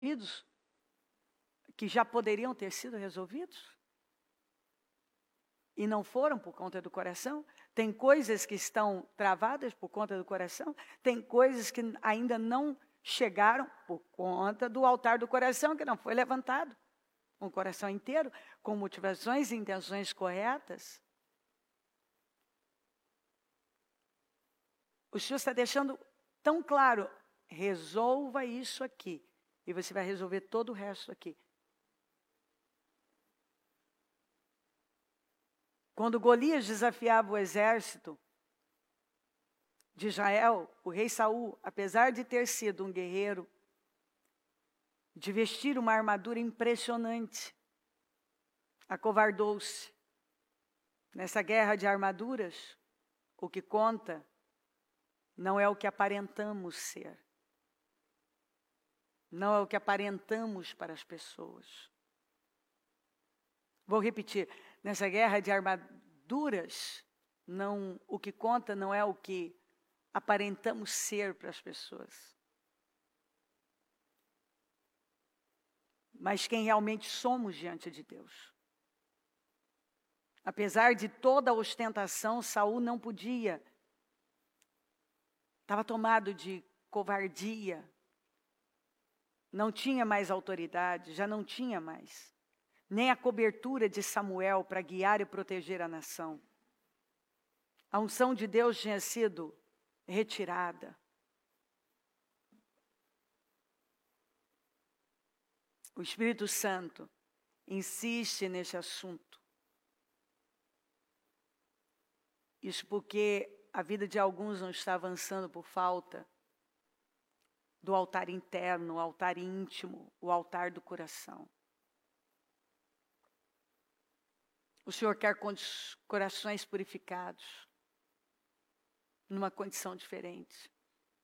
que já poderiam ter sido resolvidos e não foram por conta do coração. Tem coisas que estão travadas por conta do coração. Tem coisas que ainda não chegaram por conta do altar do coração, que não foi levantado. Um coração inteiro, com motivações e intenções corretas. O Senhor está deixando tão claro, resolva isso aqui. E você vai resolver todo o resto aqui. Quando Golias desafiava o exército de Israel, o rei Saul, apesar de ter sido um guerreiro, de vestir uma armadura impressionante, acovardou-se. Nessa guerra de armaduras, o que conta não é o que aparentamos ser. Não é o que aparentamos para as pessoas. Vou repetir. Nessa guerra de armaduras, o que conta não é o que aparentamos ser para as pessoas. Mas quem realmente somos diante de Deus. Apesar de toda a ostentação, Saul não podia. Estava tomado de covardia. Não tinha mais autoridade, já não tinha mais. Nem a cobertura de Samuel para guiar e proteger a nação. A unção de Deus tinha sido retirada. O Espírito Santo insiste nesse assunto. Isso porque a vida de alguns não está avançando por falta do altar interno, o altar íntimo, o altar do coração. O Senhor quer corações purificados, numa condição diferente.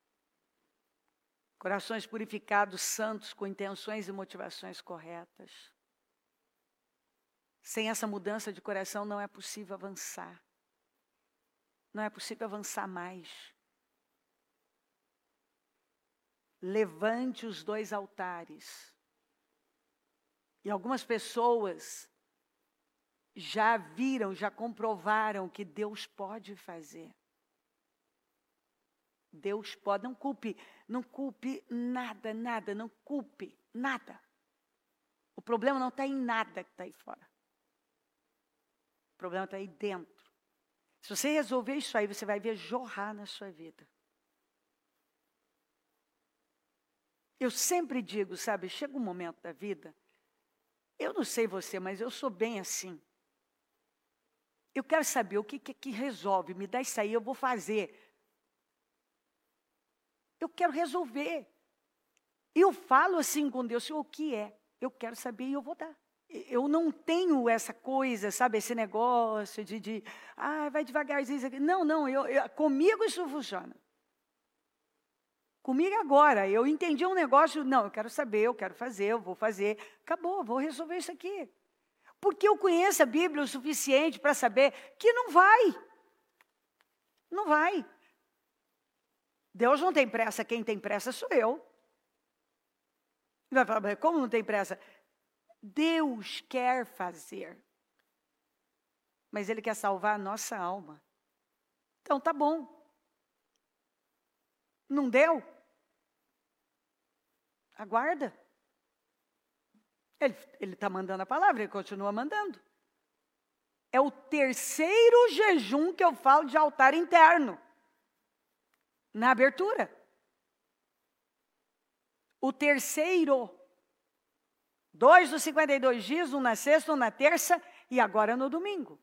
Corações purificados, santos, com intenções e motivações corretas. Sem essa mudança de coração não é possível avançar. Não é possível avançar mais. Levante os dois altares. E algumas pessoas já viram, já comprovaram que Deus pode fazer. Deus pode, não culpe nada, não culpe nada. O problema não está em nada que está aí fora. O problema está aí dentro. Se você resolver isso aí, você vai ver jorrar na sua vida. Eu sempre digo, sabe, chega um momento da vida, eu não sei você, mas eu sou bem assim. Eu quero saber o que resolve, me dá isso aí, eu vou fazer. Eu quero resolver. Eu falo assim com Deus, Senhor, o que é? Eu quero saber e eu vou dar. Eu não tenho essa coisa, sabe, esse negócio de vai devagarzinho. Não, comigo isso funciona. Comigo agora, eu entendi um negócio, não, eu quero saber, eu quero fazer, eu vou fazer. Acabou, vou resolver isso aqui. Porque eu conheço a Bíblia o suficiente para saber que não vai. Não vai. Deus não tem pressa, quem tem pressa sou eu. Vai falar, mas como não tem pressa? Deus quer fazer. Mas Ele quer salvar a nossa alma. Então tá bom. Não deu? Aguarda. Ele está mandando a palavra, ele continua mandando. É o terceiro jejum que eu falo de altar interno. Na abertura. O terceiro. 2 dos 52 dias, um na sexta, um na terça e agora no domingo.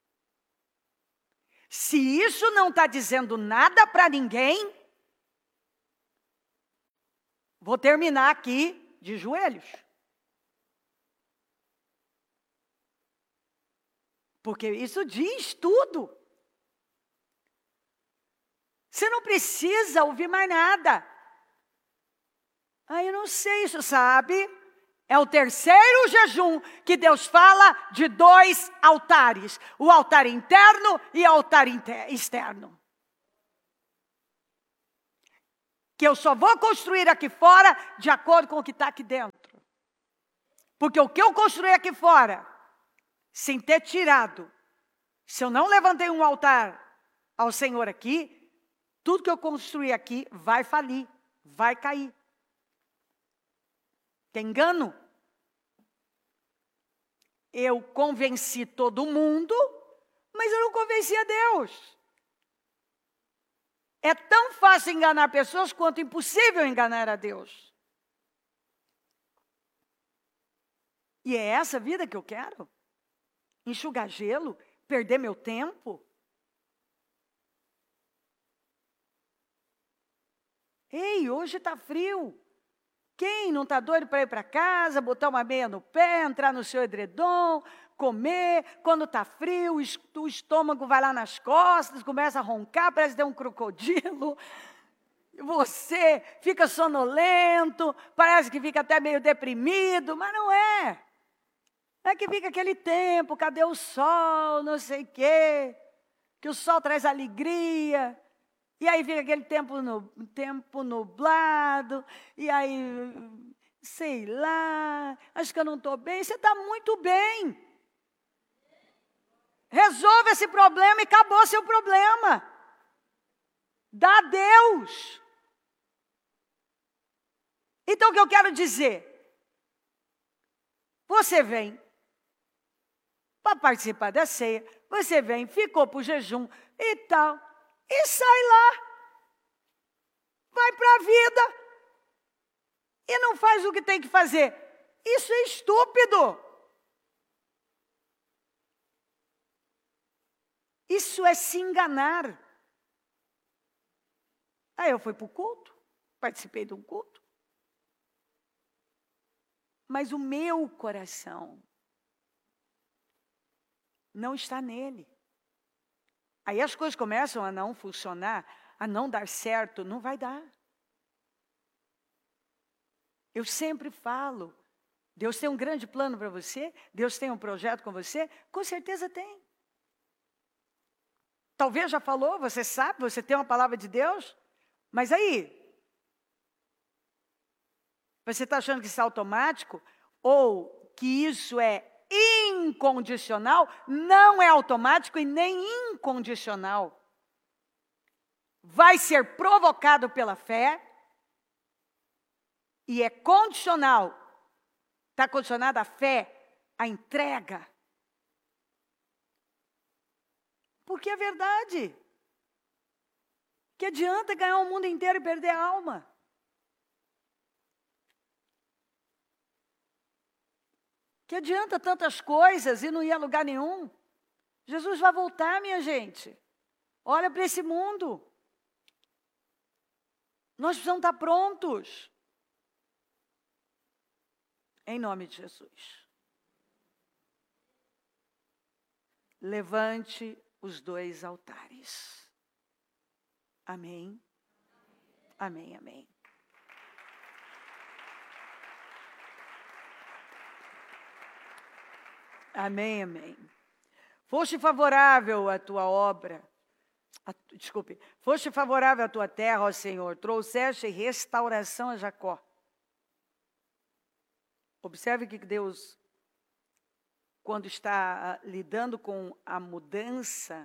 Se isso não está dizendo nada para ninguém, vou terminar aqui de joelhos. Porque isso diz tudo. Você não precisa ouvir mais nada. Eu não sei, isso sabe? É o terceiro jejum que Deus fala de 2 altares. O altar interno e o altar externo. que eu só vou construir aqui fora de acordo com o que está aqui dentro. Porque o que eu construir aqui fora, sem ter tirado, se eu não levantei um altar ao Senhor aqui, tudo que eu construir aqui vai falir, vai cair. Tem engano? Eu convenci todo mundo, mas eu não convenci a Deus. É tão fácil enganar pessoas quanto impossível enganar a Deus. E é essa vida que eu quero? Enxugar gelo? Perder meu tempo? Ei, hoje está frio. Quem não está doido para ir para casa, botar uma meia no pé, entrar no seu edredom, comer? Quando está frio, o estômago vai lá nas costas, começa a roncar, parece ter um crocodilo. Você fica sonolento, parece que fica até meio deprimido, mas não é. É que fica aquele tempo, cadê o sol, não sei o quê, que o sol traz alegria. E aí fica aquele tempo nublado, e aí, sei lá, acho que eu não estou bem. Você está muito bem. Resolva esse problema e acabou seu problema. Dá a Deus. Então o que eu quero dizer? Você vem para participar da ceia, você vem, ficou para o jejum e tal. E sai lá, vai para a vida e não faz o que tem que fazer. Isso é estúpido. Isso é se enganar. Aí eu fui para o culto, participei de um culto. Mas o meu coração não está nele. Aí as coisas começam a não funcionar, a não dar certo, não vai dar. Eu sempre falo, Deus tem um grande plano para você, Deus tem um projeto com você, com certeza tem. Talvez já falou, você sabe, você tem uma palavra de Deus, mas aí, você está achando que isso é automático, ou que isso é incondicional? Não é automático e nem incondicional. Vai ser provocado pela fé e é condicional. Está condicionada a fé, a entrega. Porque é verdade. Que adianta ganhar o mundo inteiro e perder a alma? Que adianta tantas coisas e não ir a lugar nenhum? Jesus vai voltar, minha gente. Olha para esse mundo. Nós precisamos estar prontos. Em nome de Jesus. Levante os dois altares. Amém. Amém, amém. Amém, amém. Foste favorável à tua obra, foste favorável à tua terra, ó Senhor, trouxeste restauração a Jacó. Observe que Deus, quando está lidando com a mudança,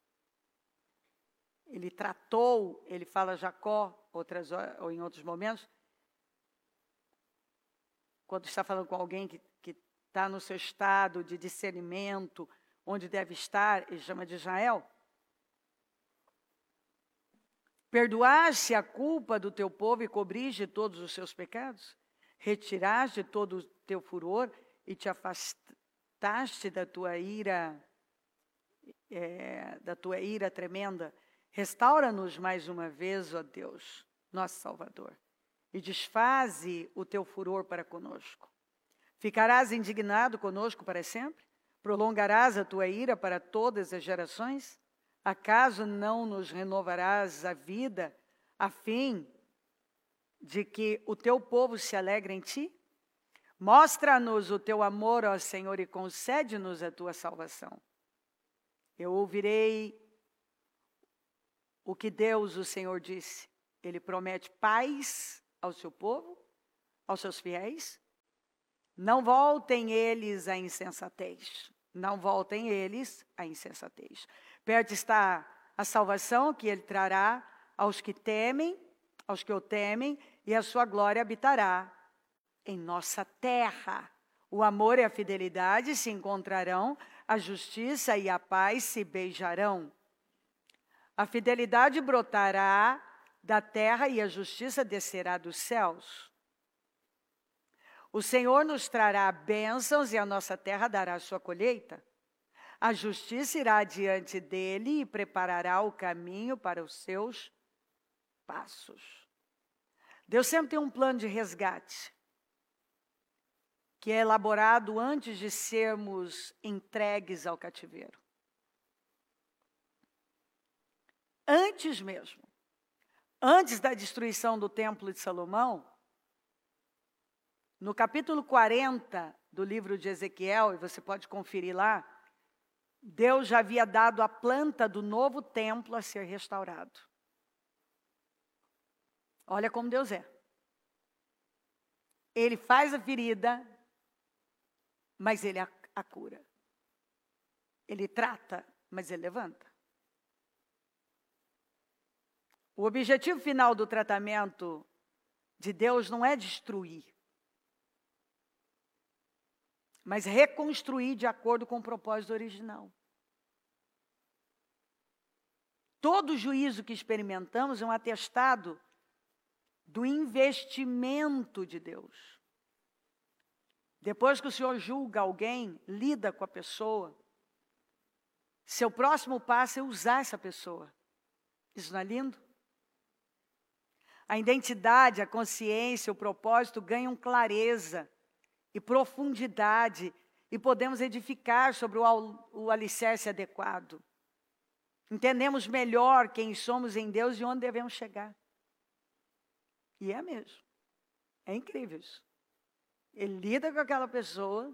ele tratou, ele fala Jacó, ou em outros momentos, quando está falando com alguém que está no seu estado de discernimento, onde deve estar, ele chama de Israel. Perdoaste a culpa do teu povo e cobriste todos os seus pecados? Retiraste todo o teu furor e te afastaste da tua ira tremenda? Restaura-nos mais uma vez, ó Deus, nosso Salvador, e desfaze o teu furor para conosco. Ficarás indignado conosco para sempre? Prolongarás a tua ira para todas as gerações? Acaso não nos renovarás a vida, a fim de que o teu povo se alegre em ti? Mostra-nos o teu amor, ó Senhor, e concede-nos a tua salvação. Eu ouvirei o que Deus, o Senhor, disse. Ele promete paz ao seu povo, aos seus fiéis. Não voltem eles à insensatez. Não voltem eles à insensatez. Perto está a salvação que ele trará aos que temem, aos que o temem, e a sua glória habitará em nossa terra. O amor e a fidelidade se encontrarão, a justiça e a paz se beijarão. A fidelidade brotará da terra e a justiça descerá dos céus. O Senhor nos trará bênçãos e a nossa terra dará sua colheita. A justiça irá diante dele e preparará o caminho para os seus passos. Deus sempre tem um plano de resgate, que é elaborado antes de sermos entregues ao cativeiro. Antes mesmo, antes da destruição do Templo de Salomão, no capítulo 40 do livro de Ezequiel, e você pode conferir lá, Deus já havia dado a planta do novo templo a ser restaurado. Olha como Deus é. Ele faz a ferida, mas ele a cura. Ele trata, mas ele levanta. O objetivo final do tratamento de Deus não é destruir, mas reconstruir de acordo com o propósito original. Todo juízo que experimentamos é um atestado do investimento de Deus. Depois que o Senhor julga alguém, lida com a pessoa, seu próximo passo é usar essa pessoa. Isso não é lindo? A identidade, a consciência, o propósito ganham clareza e profundidade, e podemos edificar sobre o alicerce adequado. Entendemos melhor quem somos em Deus e onde devemos chegar. E é mesmo. É incrível isso. Ele lida com aquela pessoa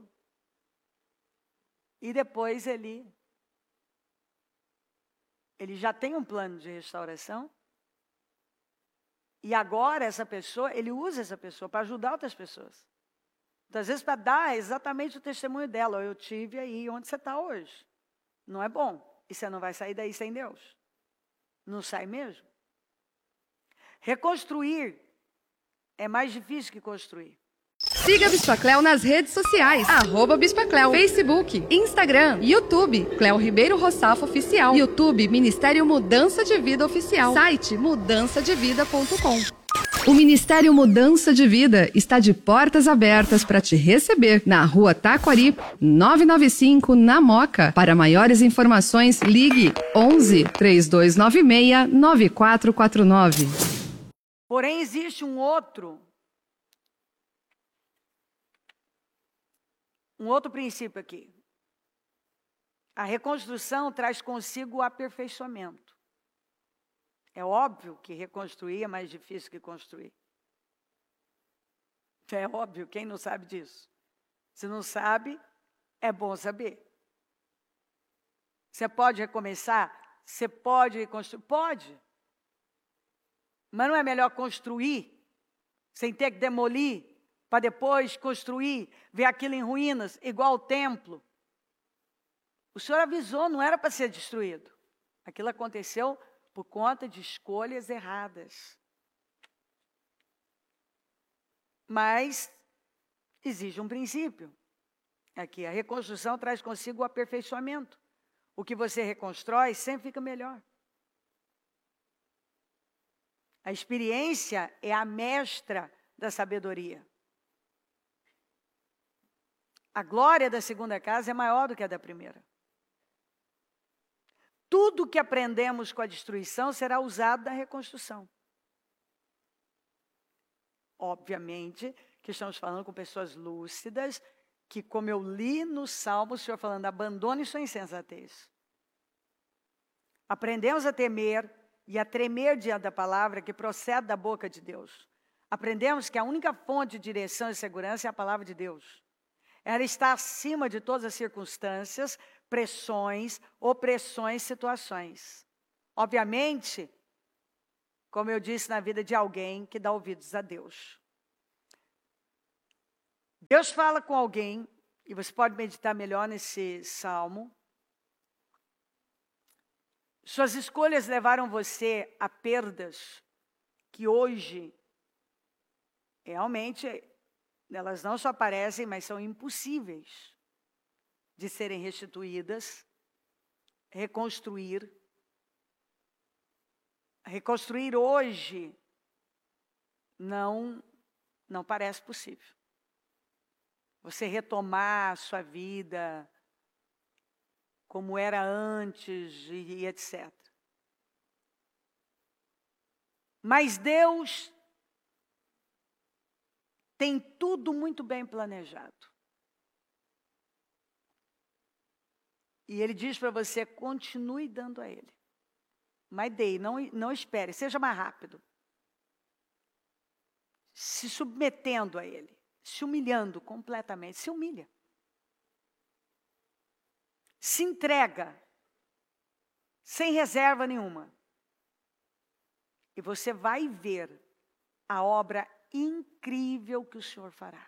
e depois ele já tem um plano de restauração. E agora essa pessoa, ele usa essa pessoa para ajudar outras pessoas. Então, às vezes, para dar exatamente o testemunho dela. Eu tive aí onde você está hoje. Não é bom. E você não vai sair daí sem Deus. Não sai mesmo. Reconstruir é mais difícil que construir. Siga a Bispa Cleo nas redes sociais. @Bispa Cleo, Facebook, Instagram, YouTube, Cleo Ribeiro Rossafo Oficial, YouTube, Ministério Mudança de Vida Oficial, site mudançadevida.com. O Ministério Mudança de Vida está de portas abertas para te receber na Rua Taquari, 995, na Moca. Para maiores informações, ligue 11 3296 9449. Porém, existe um outro princípio aqui. A reconstrução traz consigo o aperfeiçoamento. É óbvio que reconstruir é mais difícil que construir. É óbvio, quem não sabe disso? Se não sabe, é bom saber. Você pode recomeçar? Você pode reconstruir? Pode. Mas não é melhor construir, sem ter que demolir, para depois construir, ver aquilo em ruínas, igual o templo? O Senhor avisou, não era para ser destruído. Aquilo aconteceu por conta de escolhas erradas. Mas exige um princípio. Aqui, a reconstrução traz consigo o aperfeiçoamento. O que você reconstrói sempre fica melhor. A experiência é a mestra da sabedoria. A glória da segunda casa é maior do que a da primeira. Tudo que aprendemos com a destruição será usado na reconstrução. Obviamente que estamos falando com pessoas lúcidas, que, como eu li no Salmo, o Senhor falando, abandone sua insensatez. Aprendemos a temer e a tremer diante da palavra que procede da boca de Deus. Aprendemos que a única fonte de direção e segurança é a palavra de Deus. Ela está acima de todas as circunstâncias, pressões, opressões, situações. Obviamente, como eu disse, na vida de alguém que dá ouvidos a Deus. Deus fala com alguém, e você pode meditar melhor nesse salmo. Suas escolhas levaram você a perdas que hoje, realmente, elas não só aparecem, mas são impossíveis de serem restituídas, reconstruir. Reconstruir hoje não parece possível. Você retomar a sua vida como era antes e etc. Mas Deus tem tudo muito bem planejado. E Ele diz para você, continue dando a Ele. Mas dê, não espere, seja mais rápido. Se submetendo a Ele, se humilhando completamente, se humilha. Se entrega, sem reserva nenhuma. E você vai ver a obra incrível que o Senhor fará.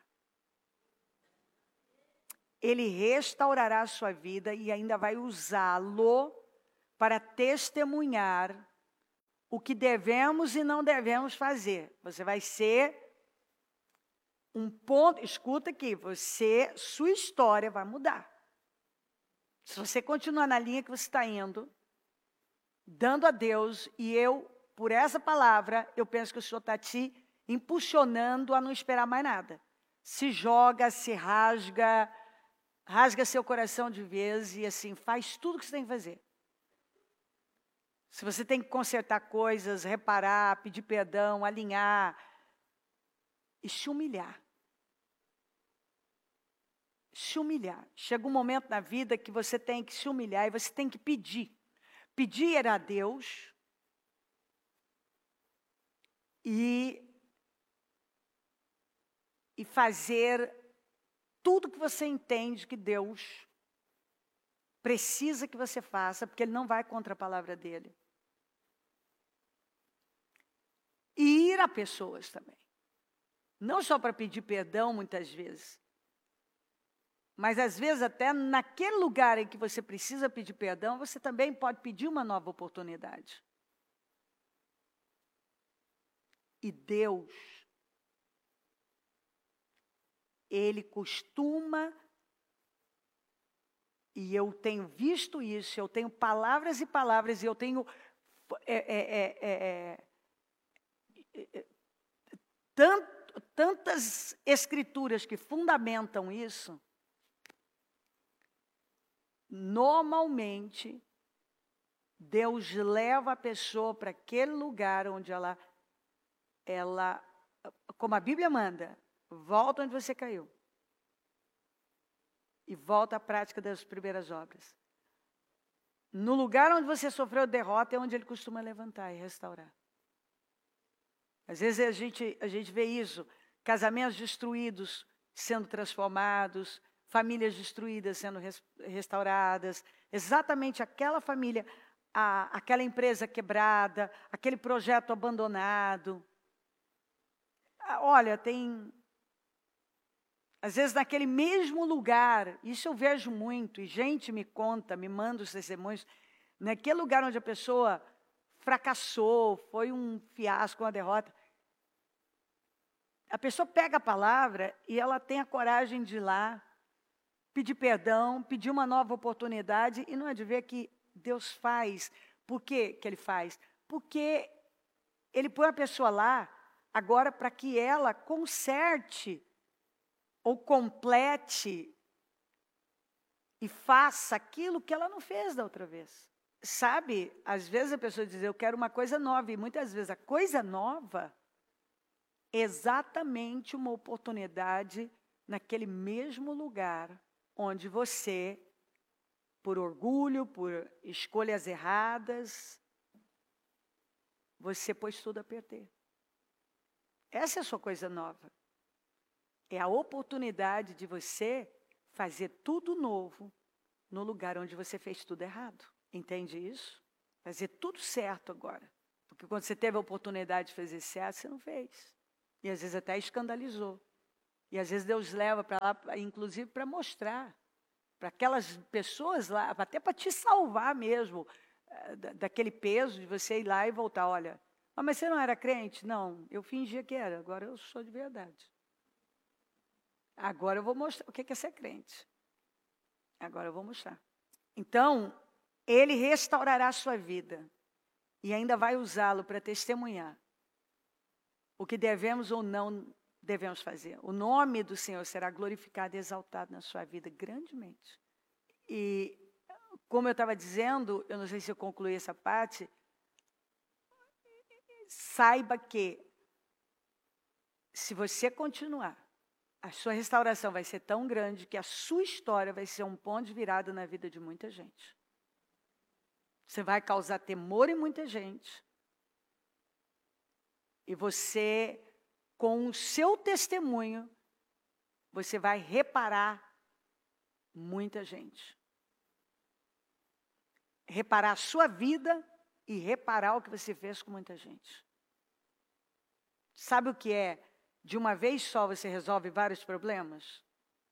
Ele restaurará a sua vida e ainda vai usá-lo para testemunhar o que devemos e não devemos fazer. Você vai ser um ponto, escuta aqui, sua história vai mudar. Se você continuar na linha que você está indo, dando a Deus, e por essa palavra, eu penso que o Senhor está te impulsionando a não esperar mais nada. Se joga, se rasga seu coração de vez e assim, faz tudo o que você tem que fazer. Se você tem que consertar coisas, reparar, pedir perdão, alinhar e se humilhar. Se humilhar. Chega um momento na vida que você tem que se humilhar e você tem que pedir. Pedir a Deus e fazer tudo que você entende que Deus precisa que você faça, porque Ele não vai contra a palavra dEle. E ir a pessoas também. Não só para pedir perdão, muitas vezes. Mas, às vezes, até naquele lugar em que você precisa pedir perdão, você também pode pedir uma nova oportunidade. E Deus, Ele costuma, e eu tenho visto isso, eu tenho palavras e palavras, e eu tenho tantas escrituras que fundamentam isso. Normalmente, Deus leva a pessoa para aquele lugar onde ela, como a Bíblia manda, volta onde você caiu. E volta à prática das primeiras obras. No lugar onde você sofreu derrota é onde Ele costuma levantar e restaurar. Às vezes a gente vê isso, casamentos destruídos sendo transformados, famílias destruídas sendo restauradas, exatamente aquela família, aquela empresa quebrada, aquele projeto abandonado. Olha, às vezes naquele mesmo lugar, isso eu vejo muito, e gente me conta, me manda os testemunhos, naquele lugar onde a pessoa fracassou, foi um fiasco, uma derrota, a pessoa pega a palavra e ela tem a coragem de ir lá, pedir perdão, pedir uma nova oportunidade, e não é de ver que Deus faz. Por que que Ele faz? Porque Ele põe a pessoa lá, agora para que ela conserte, ou complete, e faça aquilo que ela não fez da outra vez. Sabe, às vezes a pessoa diz, eu quero uma coisa nova, e muitas vezes a coisa nova é exatamente uma oportunidade naquele mesmo lugar onde você, por orgulho, por escolhas erradas, você pôs tudo a perder. Essa é a sua coisa nova. É a oportunidade de você fazer tudo novo no lugar onde você fez tudo errado. Entende isso? Fazer tudo certo agora. Porque quando você teve a oportunidade de fazer certo, você não fez. E às vezes até escandalizou. E às vezes Deus leva para lá, inclusive para mostrar. Para aquelas pessoas lá, até para te salvar mesmo, daquele peso de você ir lá e voltar. Olha, mas você não era crente? Não, eu fingia que era, agora eu sou de verdade. Agora eu vou mostrar o que é ser crente. Agora eu vou mostrar. Então, Ele restaurará a sua vida e ainda vai usá-lo para testemunhar o que devemos ou não devemos fazer. O nome do Senhor será glorificado e exaltado na sua vida grandemente. E, como eu estava dizendo, eu não sei se eu concluí essa parte, saiba que, se você continuar, a sua restauração vai ser tão grande que a sua história vai ser um ponto de virada na vida de muita gente. Você vai causar temor em muita gente. E você, com o seu testemunho, você vai reparar muita gente. Reparar a sua vida e reparar o que você fez com muita gente. Sabe o que é? De uma vez só você resolve vários problemas?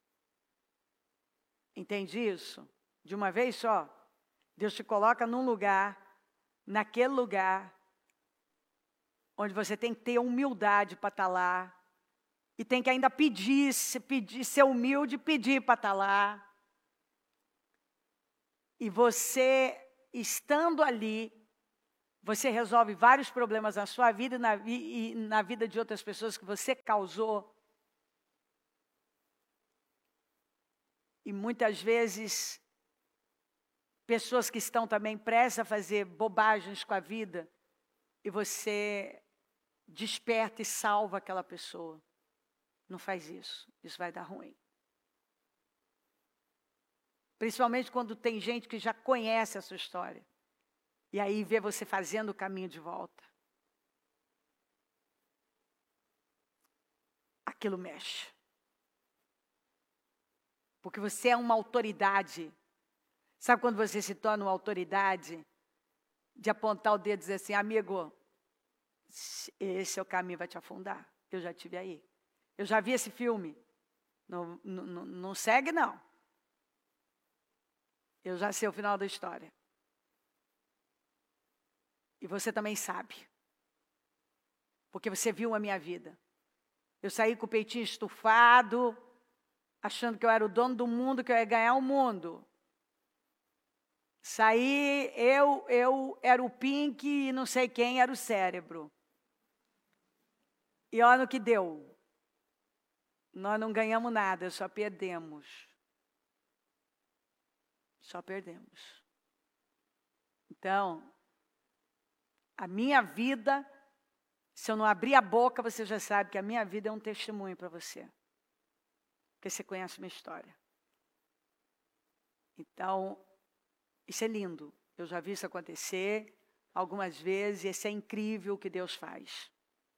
Entende isso? De uma vez só. Deus te coloca num lugar, naquele lugar, onde você tem que ter humildade para estar lá. E tem que ainda pedir, ser humilde e pedir para estar lá. E você, estando ali, você resolve vários problemas na sua vida e na vida de outras pessoas que você causou. E muitas vezes, pessoas que estão também prestes a fazer bobagens com a vida, e você desperta e salva aquela pessoa. Não faz isso, isso vai dar ruim. Principalmente quando tem gente que já conhece a sua história. E aí vê você fazendo o caminho de volta. Aquilo mexe. Porque você é uma autoridade. Sabe quando você se torna uma autoridade? De apontar o dedo e dizer assim, amigo, esse é o caminho, vai te afundar. Eu já estive aí. Eu já vi esse filme. Não segue, não. Eu já sei o final da história. E você também sabe. Porque você viu a minha vida. Eu saí com o peitinho estufado, achando que eu era o dono do mundo, que eu ia ganhar o mundo. Saí, eu era o Pink e não sei quem era o cérebro. E olha no que deu. Nós não ganhamos nada, só perdemos. Só perdemos. Então, a minha vida, se eu não abrir a boca, você já sabe que a minha vida é um testemunho para você. Porque você conhece a minha história. Então, isso é lindo. Eu já vi isso acontecer algumas vezes, e isso é incrível o que Deus faz.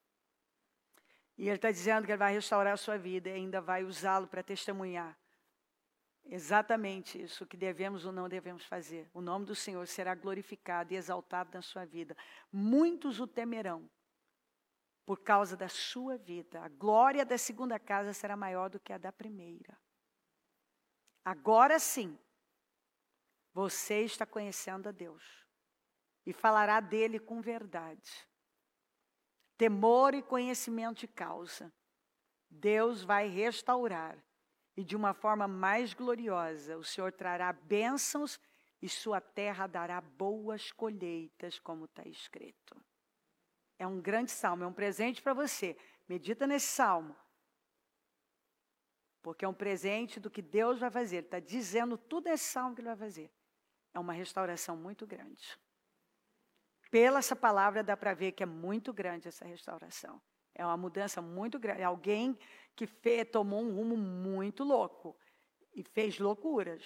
E Ele está dizendo que Ele vai restaurar a sua vida e ainda vai usá-lo para testemunhar. Exatamente isso, o que devemos ou não devemos fazer. O nome do Senhor será glorificado e exaltado na sua vida. Muitos o temerão por causa da sua vida. A glória da segunda casa será maior do que a da primeira. Agora sim, você está conhecendo a Deus e falará dele com verdade. Temor e conhecimento de causa. Deus vai restaurar. E de uma forma mais gloriosa, o Senhor trará bênçãos e sua terra dará boas colheitas, como está escrito. É um grande salmo, é um presente para você. Medita nesse salmo. Porque é um presente do que Deus vai fazer. Ele está dizendo tudo esse salmo que Ele vai fazer. É uma restauração muito grande. Pela essa palavra dá para ver que é muito grande essa restauração. É uma mudança muito grande. É alguém que tomou um rumo muito louco e fez loucuras.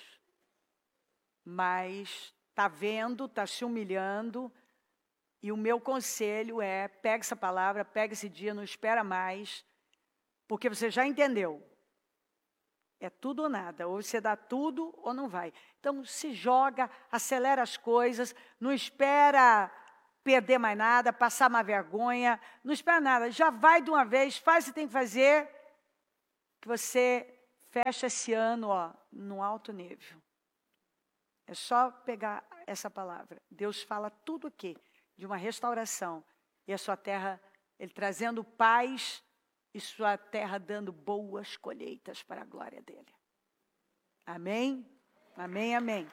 Mas está vendo, está se humilhando. E o meu conselho é, pega essa palavra, pega esse dia, não espera mais. Porque você já entendeu. É tudo ou nada. Ou você dá tudo ou não vai. Então se joga, acelera as coisas, não espera perder mais nada, passar mais vergonha, não espera nada. Já vai de uma vez, faz o que tem que fazer, que você fecha esse ano, num alto nível. É só pegar essa palavra. Deus fala tudo aqui de uma restauração. E a sua terra, Ele trazendo paz e sua terra dando boas colheitas para a glória dEle. Amém? Amém, amém.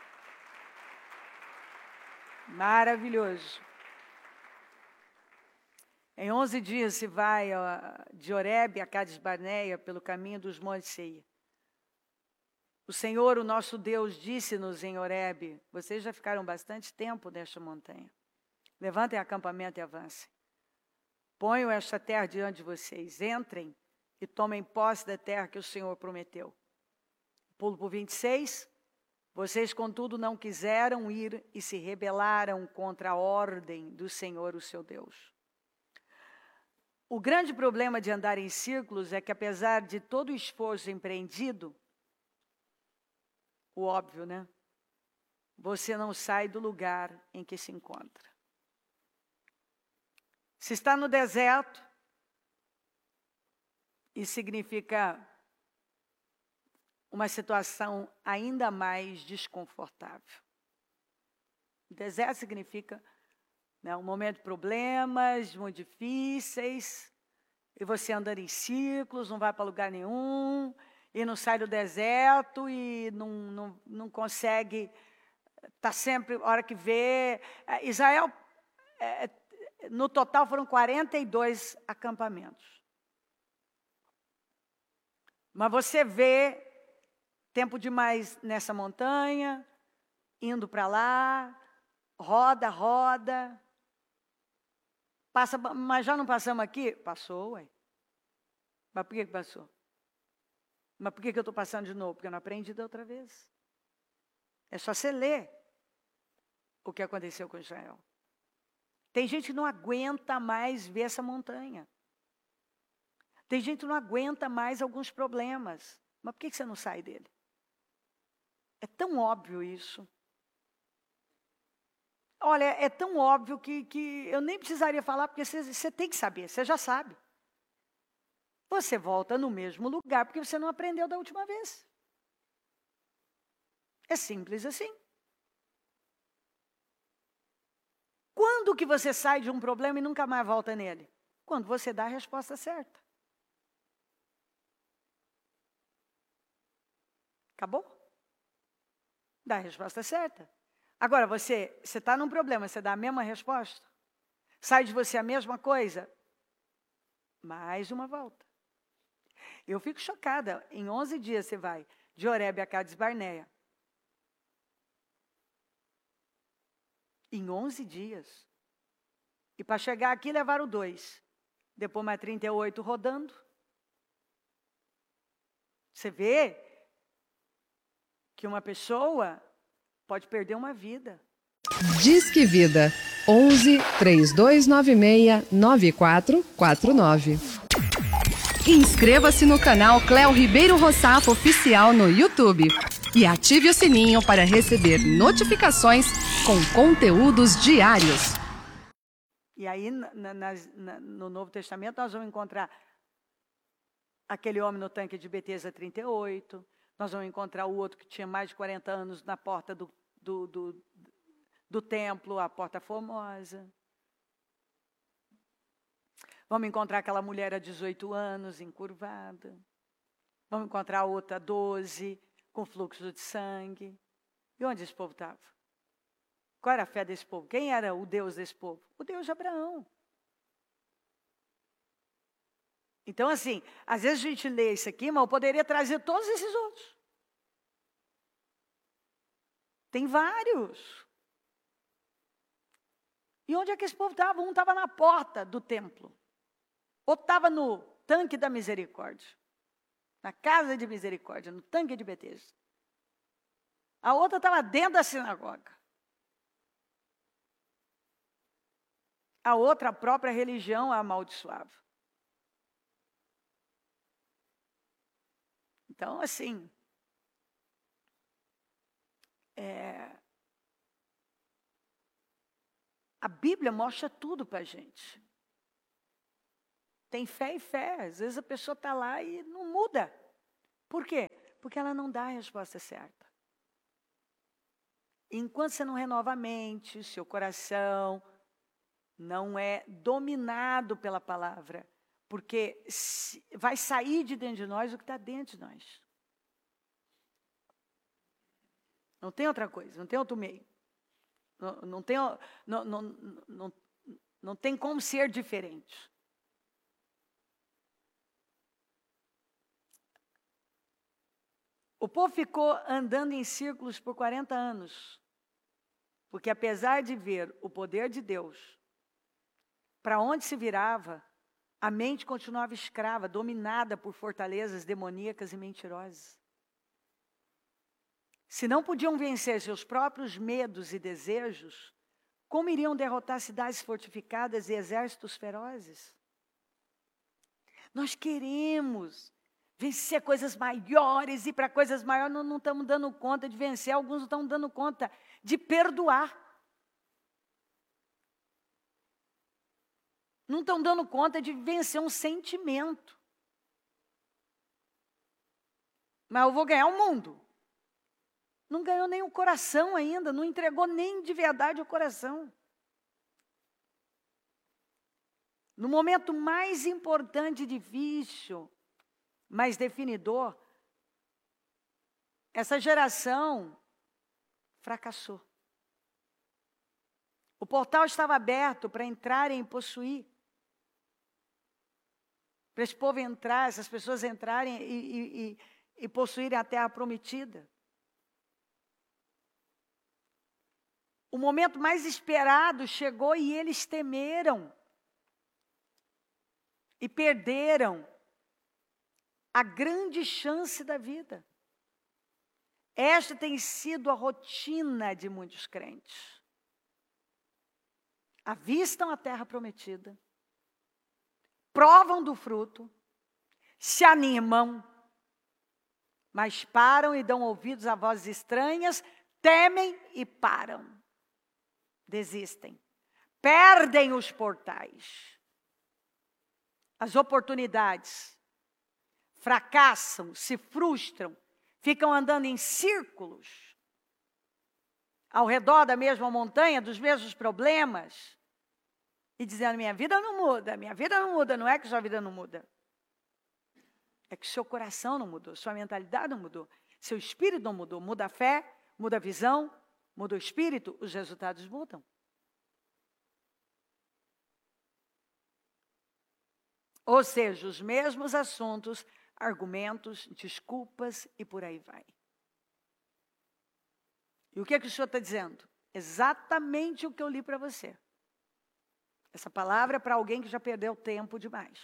Maravilhoso. Em 11 dias se vai de Horebe a Cades Barneia pelo caminho dos montes Seir. O Senhor, o nosso Deus, disse-nos em Horebe: vocês já ficaram bastante tempo nesta montanha. Levantem acampamento e avancem. Ponham esta terra diante de vocês. Entrem e tomem posse da terra que o Senhor prometeu. Pulo para o 26. Vocês, contudo, não quiseram ir e se rebelaram contra a ordem do Senhor, o seu Deus. O grande problema de andar em círculos é que, apesar de todo o esforço empreendido, o óbvio, né? Você não sai do lugar em que se encontra. Se está no deserto, isso significa uma situação ainda mais desconfortável. Deserto significa, né, um momento de problemas, muito difíceis, e você andando em círculos, não vai para lugar nenhum, e não sai do deserto, e não consegue, está sempre, a hora que vê. Israel, no total foram 42 acampamentos. Mas você vê tempo demais nessa montanha, indo para lá, roda. Passa, mas já não passamos aqui? Passou, ué. Mas por que passou? Mas por que eu estou passando de novo? Porque eu não aprendi da outra vez. É só você ler o que aconteceu com Israel. Tem gente que não aguenta mais ver essa montanha. Tem gente que não aguenta mais alguns problemas. Mas por que você não sai dele? É tão óbvio isso. Olha, é tão óbvio que eu nem precisaria falar, porque você tem que saber, você já sabe. Você volta no mesmo lugar, porque você não aprendeu da última vez. É simples assim. Quando que você sai de um problema e nunca mais volta nele? Quando você dá a resposta certa. Acabou? Dá a resposta certa. Agora, você está num problema, você dá a mesma resposta? Sai de você a mesma coisa? Mais uma volta. Eu fico chocada. Em 11 dias você vai de Horebe a Cades Barneia. Em 11 dias. E para chegar aqui levaram 2. Depois mais 38 rodando. Você vê que uma pessoa pode perder uma vida. Disque Vida 11 3296 9449. Inscreva-se no canal Cléo Ribeiro Rossafo Oficial no YouTube e ative o sininho para receber notificações com conteúdos diários. E aí, no Novo Testamento, nós vamos encontrar aquele homem no tanque de Betesda 38, nós vamos encontrar o outro que tinha mais de 40 anos na porta do templo, a Porta Formosa. Vamos encontrar aquela mulher há 18 anos, encurvada. Vamos encontrar outra 12, com fluxo de sangue. E onde esse povo estava? Qual era a fé desse povo? Quem era o Deus desse povo? O Deus de Abraão. Então, assim, às vezes a gente lê isso aqui, mas eu poderia trazer todos esses outros. Tem vários. E onde é que esse povo estava? Um estava na porta do templo. Outro estava no tanque da misericórdia. Na casa de misericórdia, no tanque de Betesda. A outra estava dentro da sinagoga. A outra, a própria religião, a amaldiçoava. Então, assim, A Bíblia mostra tudo para a gente. Tem fé e fé. Às vezes a pessoa está lá e não muda. Por quê? Porque ela não dá a resposta certa. Enquanto você não renova a mente, seu coração não é dominado pela palavra, porque vai sair de dentro de nós o que está dentro de nós. Não tem outra coisa, não tem outro meio. Não tem como ser diferente. O povo ficou andando em círculos por 40 anos, porque apesar de ver o poder de Deus, para onde se virava, a mente continuava escrava, dominada por fortalezas demoníacas e mentirosas. Se não podiam vencer seus próprios medos e desejos, como iriam derrotar cidades fortificadas e exércitos ferozes? Nós queremos vencer coisas maiores, e para coisas maiores não estamos dando conta de vencer, alguns não estão dando conta de perdoar. Não estão dando conta de vencer um sentimento. Mas eu vou ganhar o mundo. Não ganhou nem o coração ainda, não entregou nem de verdade o coração. No momento mais importante e difícil, mais definidor, essa geração fracassou. O portal estava aberto para entrarem e possuir. Para esse povo entrar, essas pessoas entrarem e possuírem a terra prometida. O momento mais esperado chegou e eles temeram. E perderam a grande chance da vida. Esta tem sido a rotina de muitos crentes. Avistam a terra prometida, provam do fruto, se animam, mas param e dão ouvidos a vozes estranhas, temem e param. Desistem. Perdem os portais, as oportunidades. Fracassam, se frustram, ficam andando em círculos, ao redor da mesma montanha, dos mesmos problemas, e dizendo, minha vida não muda, não é que sua vida não muda. É que seu coração não mudou, sua mentalidade não mudou, seu espírito não mudou. Muda a fé, muda a visão, muda o espírito, os resultados mudam. Ou seja, os mesmos assuntos, argumentos, desculpas e por aí vai. E o que é que o Senhor está dizendo? Exatamente o que eu li para você. Essa palavra é para alguém que já perdeu tempo demais.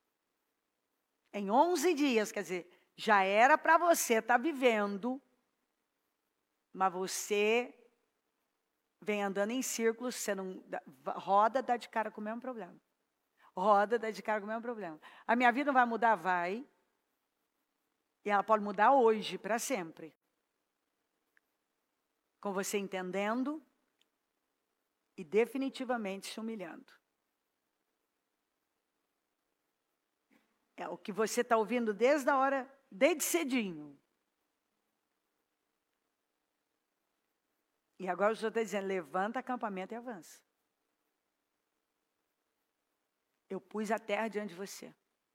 Em 11 dias, quer dizer, já era para você estar vivendo, mas você vem andando em círculos, você não roda, dá de cara com o mesmo problema. Roda, dá de cara com o mesmo problema. A minha vida não vai mudar? Vai. E ela pode mudar hoje, para sempre. Com você entendendo e definitivamente se humilhando. É o que você está ouvindo desde a hora, desde cedinho. E agora o Senhor está dizendo, levanta acampamento e avança. Eu pus a terra diante de você.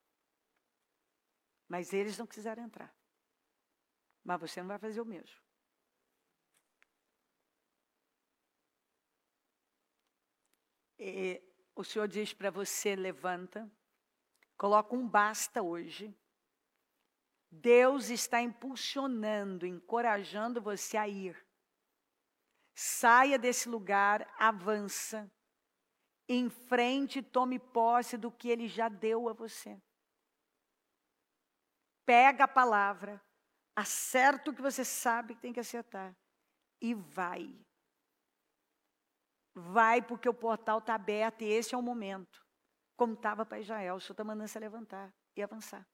Mas eles não quiseram entrar. Mas você não vai fazer o mesmo. E o Senhor diz para você, levanta, coloca um basta hoje. Deus está impulsionando, encorajando você a ir. Saia desse lugar, avança. Em frente, tome posse do que Ele já deu a você. Pega a palavra, acerta o que você sabe que tem que acertar e vai. Vai porque o portal está aberto e esse é o momento. Como estava para Israel, o Senhor está mandando você levantar e avançar.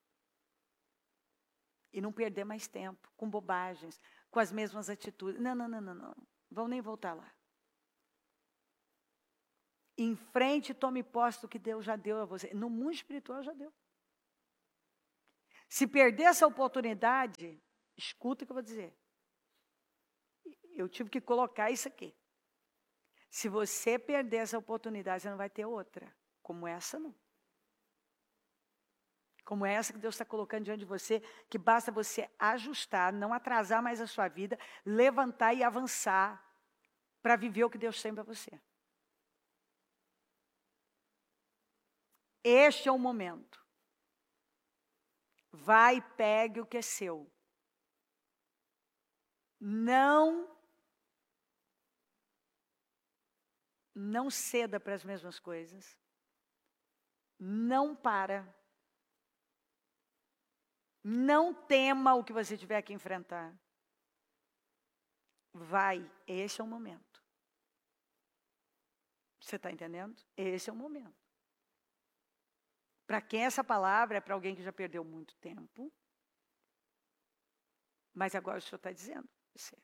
E não perder mais tempo com bobagens, com as mesmas atitudes. Não. Vão nem voltar lá. Enfrente e tome posse do que Deus já deu a você. No mundo espiritual já deu. Se perder essa oportunidade, escuta o que eu vou dizer. Eu tive que colocar isso aqui. Se você perder essa oportunidade, você não vai ter outra. Como essa, não. Como essa que Deus está colocando diante de você, que basta você ajustar, não atrasar mais a sua vida, levantar e avançar para viver o que Deus tem para você. Este é o momento. Vai, pegue o que é seu. Não ceda para as mesmas coisas. Não para. Não tema o que você tiver que enfrentar. Vai, esse é o momento. Você está entendendo? Esse é o momento. Para quem essa palavra é para alguém que já perdeu muito tempo. Mas agora o Senhor está dizendo. Você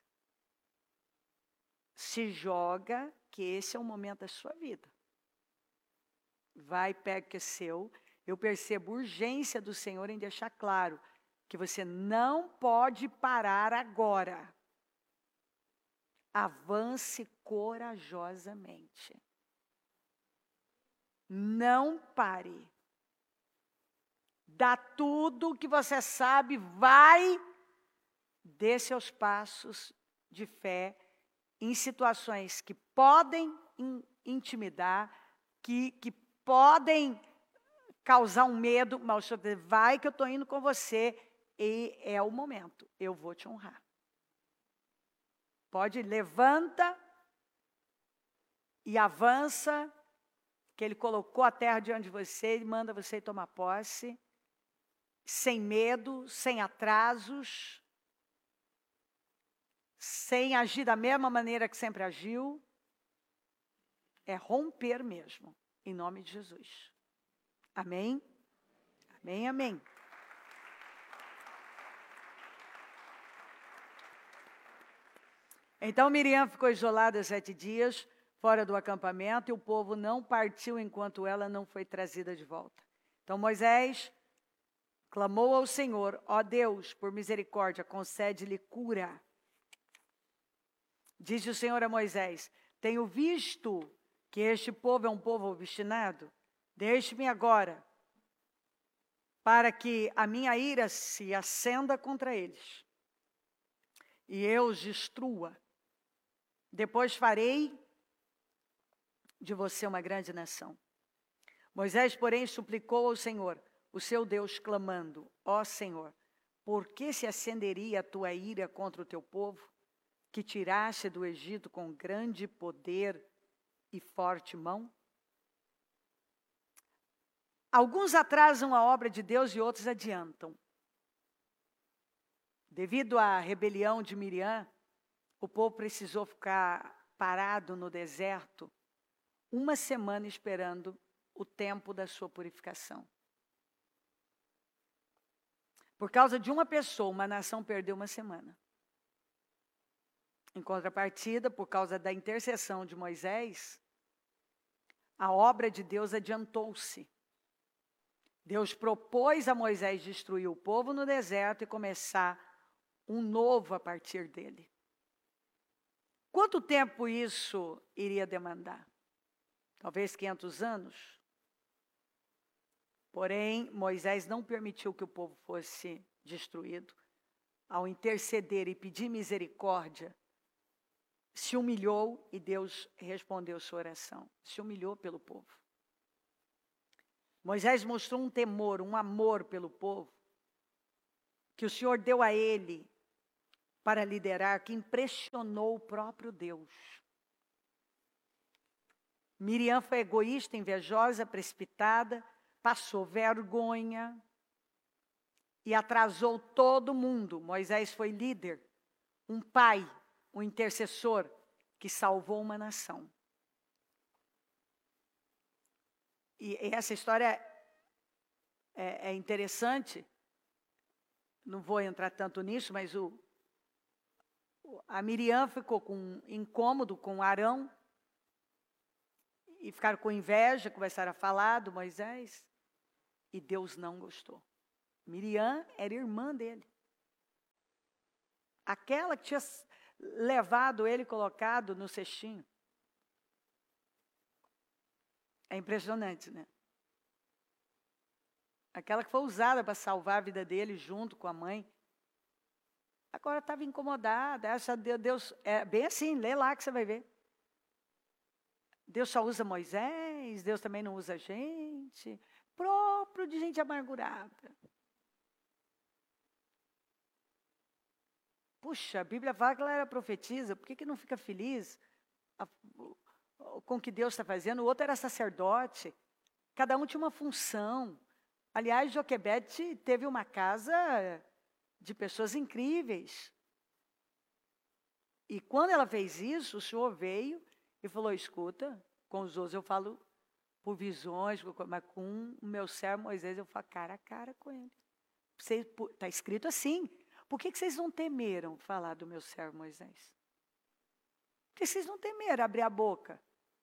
se joga, que esse é o momento da sua vida. Vai, pega o que é seu. Eu percebo urgência do Senhor em deixar claro que você não pode parar agora. Avance corajosamente. Não pare. Dá tudo o que você sabe, vai, dê seus passos de fé em situações que podem intimidar, que podem causar um medo, mas o Senhor diz, vai que eu estou indo com você e é o momento, eu vou te honrar. Pode, levanta e avança, que Ele colocou a terra diante de você, Ele manda você ir tomar posse, sem medo, sem atrasos, sem agir da mesma maneira que sempre agiu. É romper mesmo, em nome de Jesus. Amém? Amém, amém. Então Miriam ficou isolada 7 dias, fora do acampamento, e o povo não partiu enquanto ela não foi trazida de volta. Então Moisés clamou ao Senhor, ó Deus, por misericórdia, concede-lhe cura. Disse o Senhor a Moisés, tenho visto que este povo é um povo obstinado, deixe-me agora, para que a minha ira se acenda contra eles, e eu os destrua. Depois farei de você uma grande nação. Moisés, porém, suplicou ao Senhor, o seu Deus, clamando, ó Senhor, por que se acenderia a tua ira contra o teu povo, que tiraste do Egito com grande poder e forte mão? Alguns atrasam a obra de Deus e outros adiantam. Devido à rebelião de Miriam, o povo precisou ficar parado no deserto 1 semana esperando o tempo da sua purificação. Por causa de uma pessoa, uma nação perdeu 1 semana. Em contrapartida, por causa da intercessão de Moisés, a obra de Deus adiantou-se. Deus propôs a Moisés destruir o povo no deserto e começar um novo a partir dele. Quanto tempo isso iria demandar? Talvez 500 anos? Porém, Moisés não permitiu que o povo fosse destruído. Ao interceder e pedir misericórdia, se humilhou e Deus respondeu sua oração. Se humilhou pelo povo. Moisés mostrou um temor, um amor pelo povo, que o Senhor deu a ele para liderar, que impressionou o próprio Deus. Miriam foi egoísta, invejosa, precipitada, passou vergonha e atrasou todo mundo. Moisés foi líder, um pai, um intercessor que salvou uma nação. E essa história é interessante. Não vou entrar tanto nisso, mas a Miriam ficou com incômodo com Arão. e ficaram com inveja, começaram a falar do Moisés, e Deus não gostou. Miriam era irmã dele. Aquela que tinha levado ele, colocado no cestinho. É impressionante, né? Aquela que foi usada para salvar a vida dele junto com a mãe. Agora estava incomodada. Acha Deus, é bem assim, lê lá que você vai ver. Deus só usa Moisés, Deus também não usa gente. Próprio de gente amargurada. Puxa, a Bíblia fala que ela era profetisa, por que não fica feliz com o que Deus está fazendo? O outro era sacerdote, cada um tinha uma função. Aliás, Joquebede teve uma casa de pessoas incríveis. E quando ela fez isso, o Senhor veio e falou, escuta, com os outros eu falo por visões, mas com o meu servo Moisés eu falo cara a cara com ele. Está escrito assim. Por que vocês não temeram falar do meu servo Moisés? Por que vocês não temeram abrir a boca?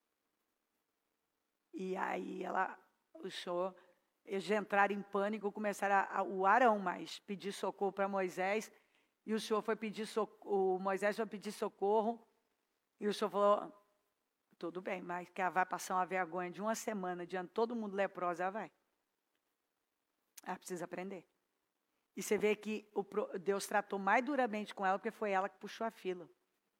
E aí o Senhor, eles já entraram em pânico, começaram o Arão mais pedir socorro para Moisés, e o Senhor foi pedir socorro, o Moisés foi pedir socorro, e o Senhor falou, tudo bem, mas que ela vai passar uma vergonha de uma semana diante de todo mundo leproso, ela vai. Ela precisa aprender. E você vê que Deus tratou mais duramente com ela, porque foi ela que puxou a fila.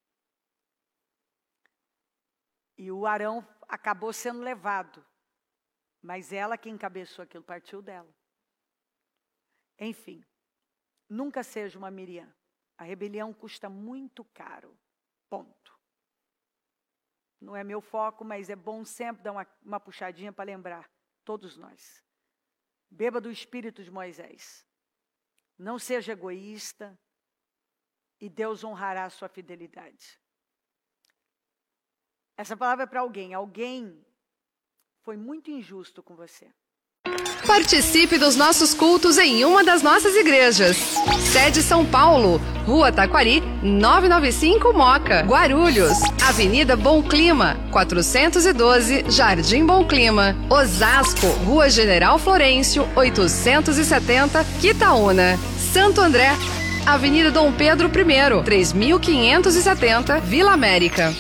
E o Arão acabou sendo levado. Mas ela que encabeçou aquilo, partiu dela. Enfim, nunca seja uma Miriam. A rebelião custa muito caro. Ponto. Não é meu foco, mas é bom sempre dar uma puxadinha para lembrar. Todos nós. Beba do espírito de Moisés. Não seja egoísta e Deus honrará a sua fidelidade. Essa palavra é para alguém. Alguém foi muito injusto com você. Participe dos nossos cultos em uma das nossas igrejas. Sede São Paulo, Rua Taquari, 995 Moca, Guarulhos, Avenida Bom Clima, 412, Jardim Bom Clima, Osasco, Rua General Florencio, 870, Quitaúna, Santo André, Avenida Dom Pedro I, 3570, Vila América.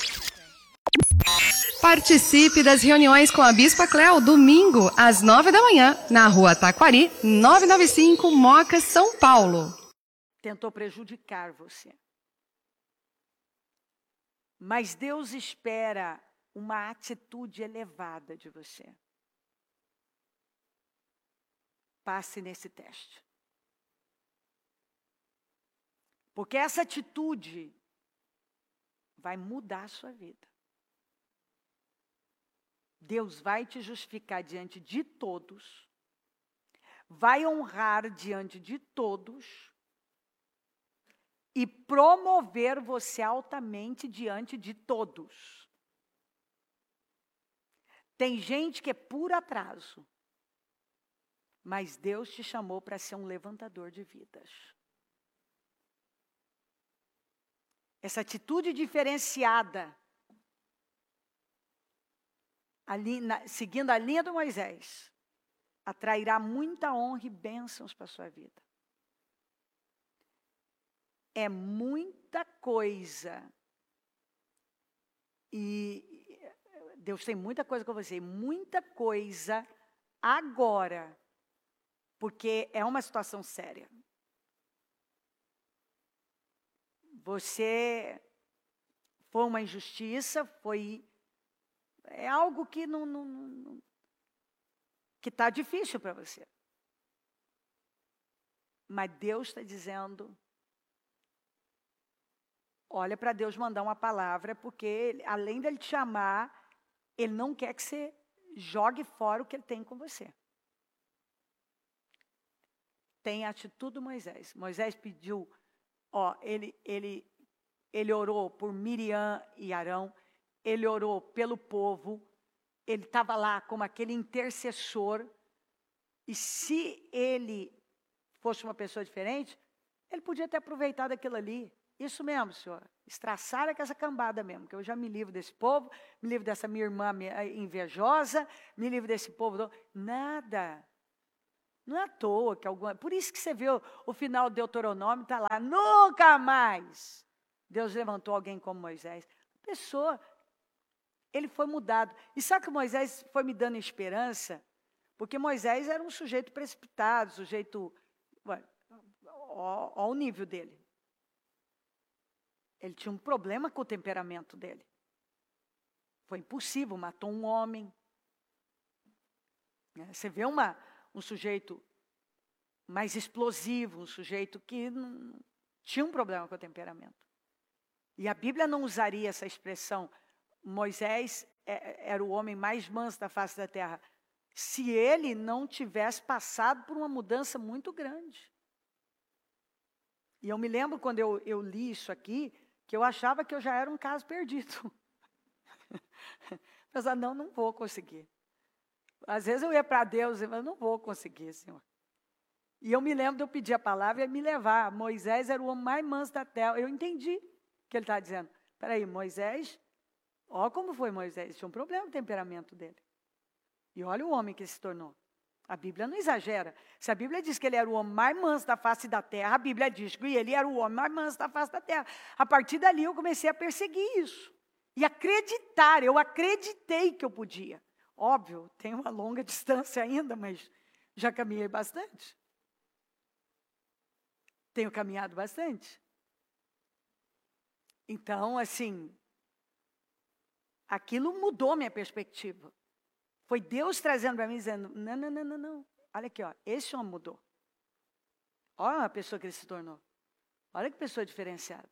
Participe das reuniões com a Bispa Cléo, domingo, às 9 da manhã, na Rua Taquari, 995, Moca, São Paulo. Tentou prejudicar você. Mas Deus espera uma atitude elevada de você. Passe nesse teste. Porque essa atitude vai mudar a sua vida. Deus vai te justificar diante de todos, vai honrar diante de todos e promover você altamente diante de todos. Tem gente que é por atraso, mas Deus te chamou para ser um levantador de vidas. Essa atitude diferenciada, seguindo a linha do Moisés, atrairá muita honra e bênçãos para a sua vida. É muita coisa. E Deus tem muita coisa com você, muita coisa agora, porque é uma situação séria. Você foi uma injustiça, é algo que que está difícil para você. Mas Deus está dizendo, olha para Deus mandar uma palavra, porque além dele te chamar, Ele não quer que você jogue fora o que Ele tem com você. Tem a atitude do Moisés. Moisés pediu, ele orou por Miriam e Arão, ele orou pelo povo, ele estava lá como aquele intercessor, e se ele fosse uma pessoa diferente, ele podia ter aproveitado aquilo ali. Isso mesmo, Senhor. Estraçalha com essa cambada mesmo, que eu já me livro desse povo, me livro dessa minha irmã invejosa, me livro desse povo. Nada. Não é à toa que alguma... Por isso que você vê o final do Deuteronômio, está lá, nunca mais Deus levantou alguém como Moisés. A pessoa, ele foi mudado. E sabe que Moisés foi me dando esperança? Porque Moisés era um sujeito precipitado, sujeito... Olha o nível dele. Ele tinha um problema com o temperamento dele. Foi impossível, matou um homem. Você vê um sujeito mais explosivo, um sujeito que não, tinha um problema com o temperamento. E a Bíblia não usaria essa expressão, Moisés era o homem mais manso da face da terra, se ele não tivesse passado por uma mudança muito grande. E eu me lembro quando eu li isso aqui, que eu achava que eu já era um caso perdido. Pensava, não vou conseguir. Às vezes eu ia para Deus e falava, não vou conseguir, Senhor. E eu me lembro de eu pedir a palavra e me levar. Moisés era o homem mais manso da terra. Eu entendi o que ele está dizendo. Espera aí, Moisés, olha como foi Moisés. Tinha um problema no temperamento dele. E olha o homem que ele se tornou. A Bíblia não exagera. Se a Bíblia diz que ele era o homem mais manso da face da terra, a Bíblia diz que ele era o homem mais manso da face da terra. A partir dali eu comecei a perseguir isso. E acreditar, eu acreditei que eu podia. Óbvio, tem uma longa distância ainda, mas já caminhei bastante. Tenho caminhado bastante. Então, assim, aquilo mudou minha perspectiva. Foi Deus trazendo para mim, dizendo, não. Olha aqui, ó, esse homem mudou. Olha a pessoa que ele se tornou. Olha que pessoa diferenciada.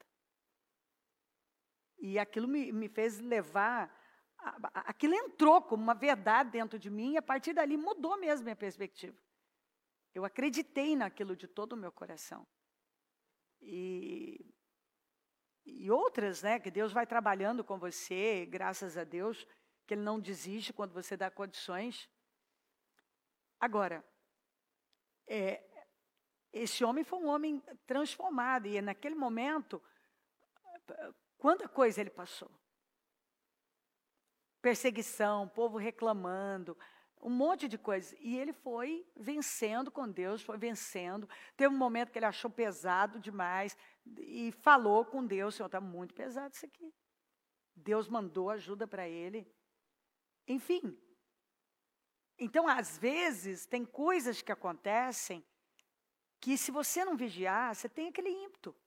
E aquilo me fez levar, aquilo entrou como uma verdade dentro de mim, e a partir dali mudou mesmo minha perspectiva. Eu acreditei naquilo de todo o meu coração. E outras, né, que Deus vai trabalhando com você, graças a Deus, que Ele não desiste quando você dá condições. Agora, esse homem foi um homem transformado, e naquele momento, quanta coisa ele passou. Perseguição, povo reclamando, um monte de coisa. E ele foi vencendo com Deus, foi vencendo. Teve um momento que ele achou pesado demais e falou com Deus, Senhor, está muito pesado isso aqui. Deus mandou ajuda para ele. Enfim. Então, às vezes, tem coisas que acontecem que, se você não vigiar, você tem aquele ímpeto.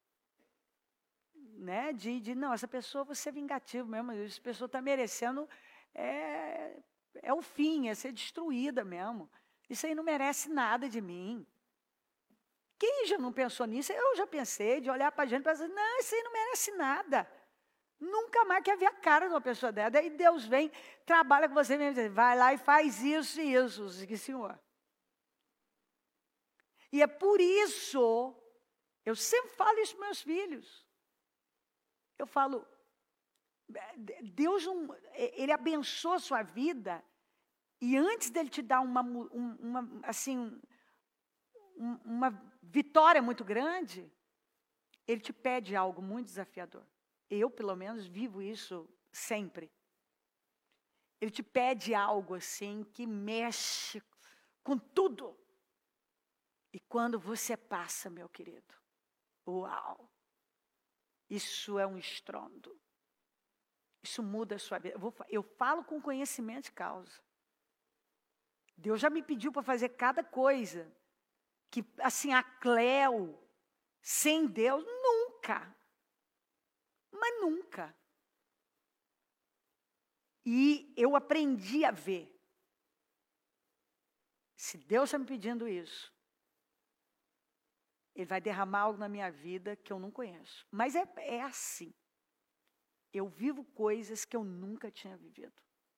Né? Não, essa pessoa, você é vingativo mesmo, essa pessoa está merecendo, é o fim, é ser destruída mesmo. Isso aí não merece nada de mim. Quem já não pensou nisso? Eu já pensei, de olhar para a gente e pensar, não, isso aí não merece nada. Nunca mais quer ver a cara de uma pessoa dessa. Daí Deus vem, trabalha com você mesmo, vai lá e faz isso e isso, Senhor. E é por isso, eu sempre falo isso para meus filhos. Eu falo, Deus, Ele abençoa a sua vida, e antes dEle te dar uma vitória muito grande, Ele te pede algo muito desafiador. Eu, pelo menos, vivo isso sempre. Ele te pede algo assim, que mexe com tudo. E quando você passa, meu querido, uau! Isso é um estrondo. Isso muda a sua vida. Eu falo com conhecimento de causa. Deus já me pediu para fazer cada coisa. Que, assim, a Cleo, sem Deus, nunca. Mas nunca. E eu aprendi a ver. Se Deus está me pedindo isso, Ele vai derramar algo na minha vida que eu não conheço. Mas é assim. Eu vivo coisas que eu nunca tinha vivido.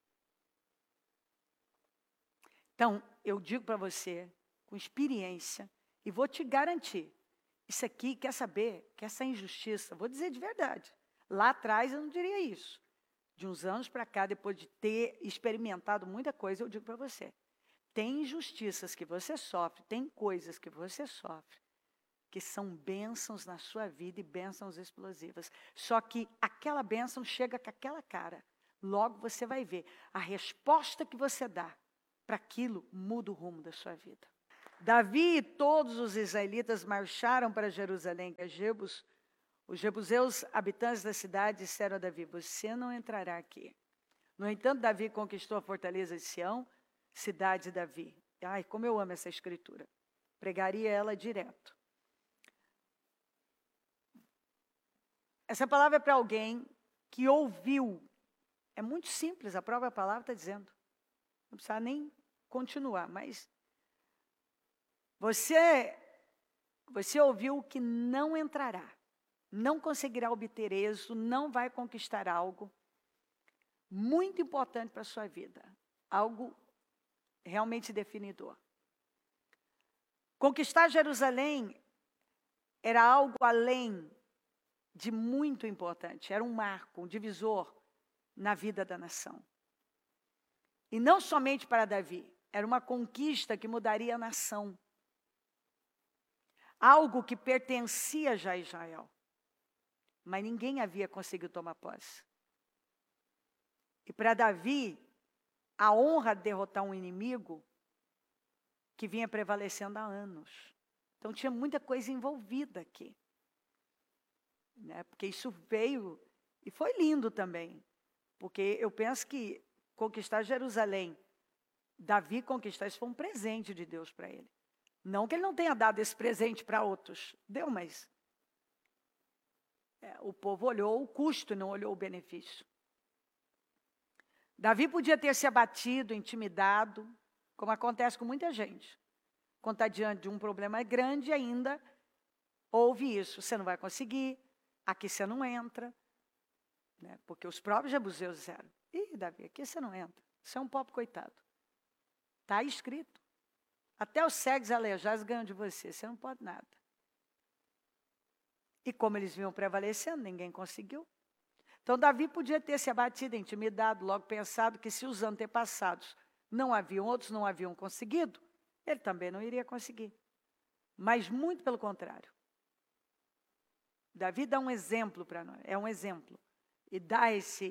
Então, eu digo para você, com experiência, e vou te garantir, isso aqui, quer saber, que essa injustiça, vou dizer de verdade, lá atrás eu não diria isso. De uns anos para cá, depois de ter experimentado muita coisa, eu digo para você, tem injustiças que você sofre, tem coisas que você sofre, que são bênçãos na sua vida e bênçãos explosivas. Só que aquela bênção chega com aquela cara. Logo você vai ver. A resposta que você dá para aquilo muda o rumo da sua vida. Davi e todos os israelitas marcharam para Jerusalém. Os jebuseus, habitantes da cidade, disseram a Davi: você não entrará aqui. No entanto, Davi conquistou a fortaleza de Sião, cidade de Davi. Ai, como eu amo essa escritura. Pregaria ela direto. Essa palavra é para alguém que ouviu. É muito simples, a própria palavra está dizendo. Não precisa nem continuar, mas você ouviu que não entrará, não conseguirá obter êxito, não vai conquistar algo muito importante para a sua vida, algo realmente definidor. Conquistar Jerusalém era algo além de muito importante, era um marco, um divisor na vida da nação. E não somente para Davi, era uma conquista que mudaria a nação. Algo que pertencia já a Israel, mas ninguém havia conseguido tomar posse. E para Davi, a honra de derrotar um inimigo que vinha prevalecendo há anos. Então tinha muita coisa envolvida aqui. Né? Porque isso veio, e foi lindo também. Porque eu penso que conquistar Jerusalém, Davi conquistar, isso foi um presente de Deus para ele. Não que ele não tenha dado esse presente para outros. Deu, mas o povo olhou o custo e não olhou o benefício. Davi podia ter se abatido, intimidado, como acontece com muita gente. Quando está diante de um problema grande ainda, ouve isso. Você não vai conseguir, aqui você não entra. Né? Porque os próprios jebuseus disseram: ih, Davi, aqui você não entra. Você é um pobre coitado. Está escrito. Até os cegos e aleijados ganham de você. Você não pode nada. E como eles vinham prevalecendo, ninguém conseguiu. Então, Davi podia ter se abatido, intimidado, logo pensado que se os antepassados outros não haviam conseguido, ele também não iria conseguir. Mas muito pelo contrário. Davi dá um exemplo para nós, é um exemplo. E dá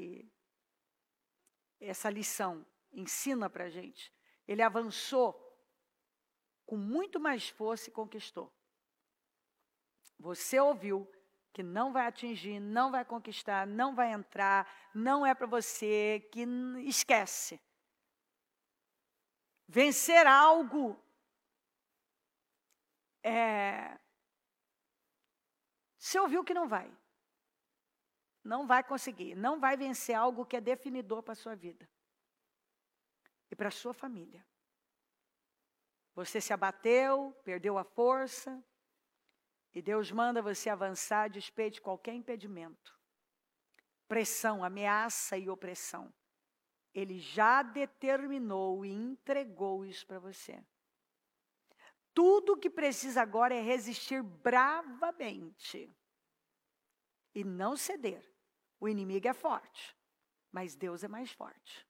essa lição, ensina para a gente. Ele avançou com muito mais força e conquistou. Você ouviu que não vai atingir, não vai conquistar, não vai entrar, não é para você, que esquece. Vencer algo você ouviu que não vai. Não vai conseguir, não vai vencer algo que é definidor para a sua vida. E para a sua família. Você se abateu, perdeu a força, e Deus manda você avançar a despeito de qualquer impedimento. Pressão, ameaça e opressão. Ele já determinou e entregou isso para você. Tudo o que precisa agora é resistir bravamente. E não ceder. O inimigo é forte, mas Deus é mais forte.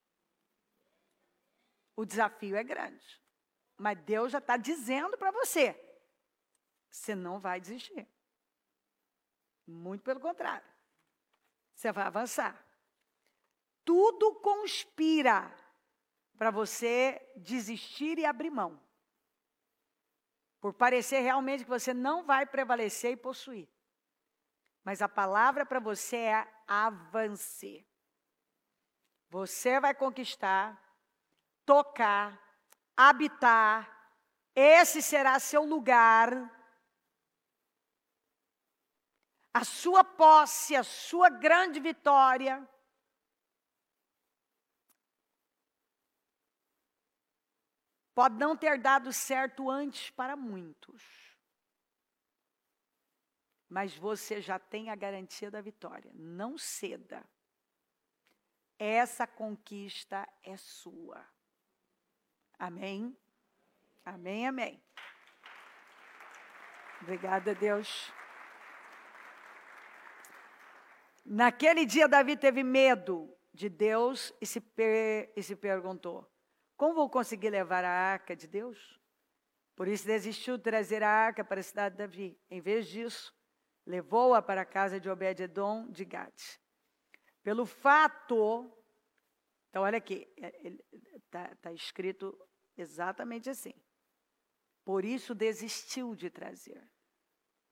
O desafio é grande. Mas Deus já está dizendo para você: você não vai desistir. Muito pelo contrário. Você vai avançar. Tudo conspira para você desistir e abrir mão. Por parecer realmente que você não vai prevalecer e possuir. Mas a palavra para você é avance. Você vai conquistar, tocar, habitar. Esse será seu lugar. A sua posse, a sua grande vitória. Pode não ter dado certo antes para muitos. Mas você já tem a garantia da vitória. Não ceda. Essa conquista é sua. Amém? Amém, amém. Obrigada, Deus. Naquele dia, Davi teve medo de Deus e se perguntou: como vou conseguir levar a arca de Deus? Por isso desistiu de trazer a arca para a cidade de Davi. Em vez disso, levou-a para a casa de Obed-edom de Gate. Pelo fato, então olha aqui, está escrito exatamente assim. Por isso desistiu de trazer.